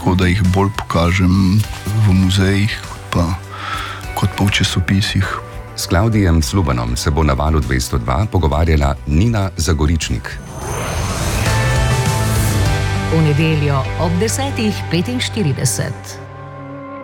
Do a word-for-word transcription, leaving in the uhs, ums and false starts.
tako da jih bolj pokažem v muzejih, kot pa, kot pa v časopisih. S Klavdijem Slubanom se bo na Valu dvesto dva pogovarjala Nina Zagoričnik. V nedeljo ob desetih petinštirideset.